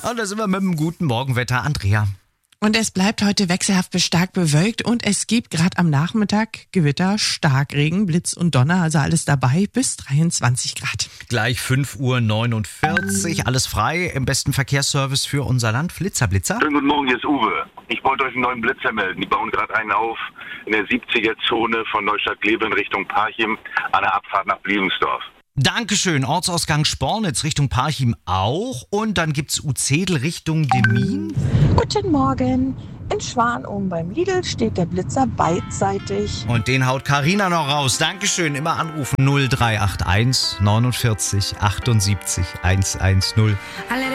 Und da sind wir mit dem guten Morgenwetter, Andrea. Und es bleibt heute wechselhaft bis stark bewölkt und es gibt gerade am Nachmittag Gewitter, Starkregen, Blitz und Donner, also alles dabei bis 23 Grad. Gleich 5:49 Uhr, alles frei im besten Verkehrsservice für unser Land. Blitzer. Schönen guten Morgen, hier ist Uwe. Ich wollte euch einen neuen Blitzer melden. Die bauen gerade einen auf in der 70er-Zone von Neustadt-Glebe in Richtung Parchim an der Abfahrt nach Bliebensdorf. Dankeschön. Ortsausgang Spornitz Richtung Parchim auch. Und dann gibt's Uzzedel Richtung Demmin. Guten Morgen. In Schwan beim Lidl steht der Blitzer beidseitig. Und den haut Carina noch raus. Dankeschön. Immer anrufen 0381 49 78 110.